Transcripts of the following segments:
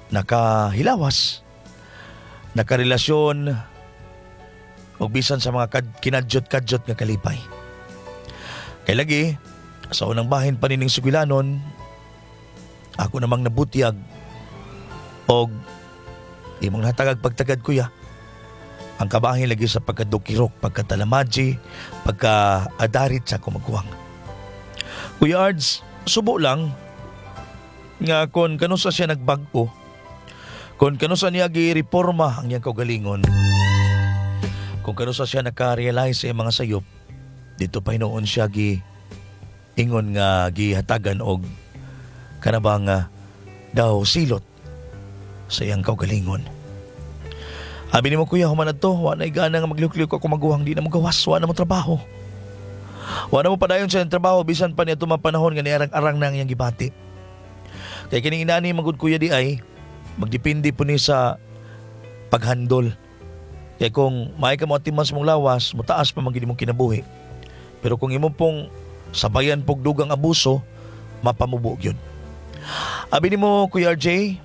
nakahilawas, nakarelasyon o bisan sa mga kinadyot-kadyot nga kalipay. Kay lagi, sa unang bahin pa nining sugilanon, ako namang nabutyag o imong natagag pagtagad kuya. Ang kabahin lagi sa pagkadukirok, pagkatalamadji, pagkaadarit sa kumagkuwang. Kuya Ards, subo lang nga kon kano sa siya nagbag-o, kon kano sa niya gi-reforma ang iyang kaugalingon, kung kano sa siya naka-realize sa mga sayop, dito pa hinoon siya ingon nga gihatagan og kanabang daw silot sa iyang kaugalingon. Abi nimo kuya, human adto, wa na igana nga magliuk-liuk ako maguwang, di na mo gawas, wa na mo trabaho. Wa na mo padayon sa iyang trabaho bisan pa niya tumapanahon nga niarang-arang na ang iyang gibati. Kaya kining inani magud kuya di ay magdepende po ni sa paghandol. Kaya kung may ka mo atiman sa mong lawas, mutaas pa magiging mong kinabuhi. Pero kung imo pong sabayan pog dugang abuso, mapamubog yun. Abi nimo Kuya RJ,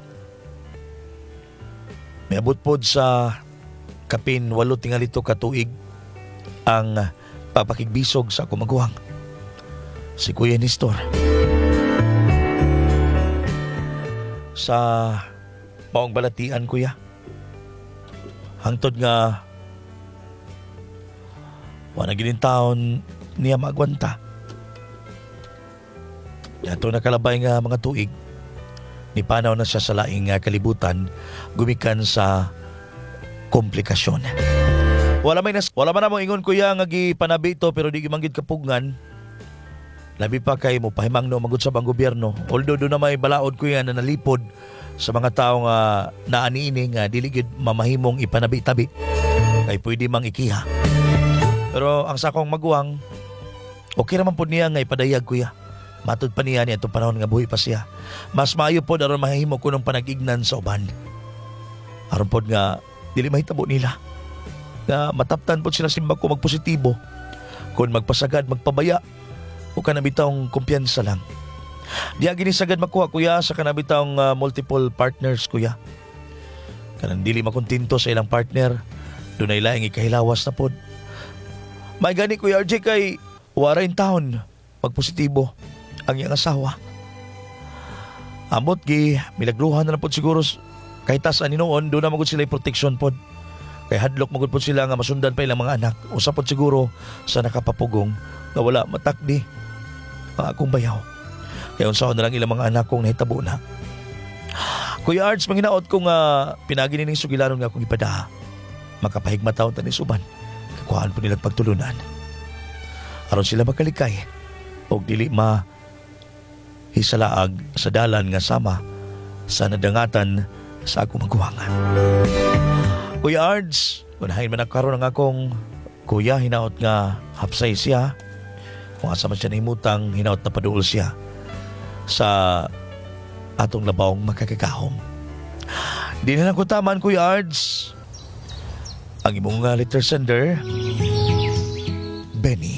may abot pod sa kapin 8 tingalito ka tuig ang papakigbisog sa akong maguwang, si Kuya Nestor. Sa paong balatian kuya, hangtod nga wala ginin taon niya magwanta. Yato nakalabay nga mga tuig, nipanaw na siya sa laing kalibutan, gumikan sa komplikasyon. Wala man na mo ingon kuya nga gipanabi ito pero di gimanggid kapugngan. Labi pa kay mo pahimang no magud sa bang gobyerno. Although do na may balaod kuya na nalipod sa mga tao nga naaniini nga dili gid mamahimong ipanabi-tabi kay pwede mang ikiha. Pero ang sakong maguwang, okay naman po niya nga ipadayag kuya. Matod pa niya itong panahon nga buhi pa siya. Mas maayo po aron mahimo ko ng panag-ignan sa uban. Aron po nga dili mahitabo nila nga mataptan po sila simba ko magpositibo. Kung magpasagad, magpabaya o kanabitang kumpiyansa lang. Diya ginisagad makuha kuya sa kanabitang multiple partners kuya. Kanang dili makontinto sa ilang partner, doon ay laing ikahilawas na pod. May gani kuya RJ kay warain taon magpositibo ang iyang asawa. Amot milagruhan na pod siguro kahit tasan ni noon, doon na magod sila protection pod. Kay hadlok magod pod sila nga masundan pa ilang mga anak. Usa pod siguro sa nakapapugong na wala matakdi ang akong bayaw. Kaya unsaon na lang ilang mga anak kong nahitabo na. Kuya Arts, manghinaot kong pinagi ning sugilanon nga akong ipadaha. Makapahigmataw ta ni suban. Kakuhaan po nilang pagtulunan. Aron sila makalikay o dili hisalaag sa dalan nga sama sa nadangatan sa akong maguwangan. Kuya Ards, unahin man nagkaroon ng akong kuya, hinaot nga hapsay siya. Kung asa man siya nahimutang, hinaot na paduol siya sa atong labawang makakagahom. Di na lang kutaman Kuya Ards ang imong letter sender, Benny.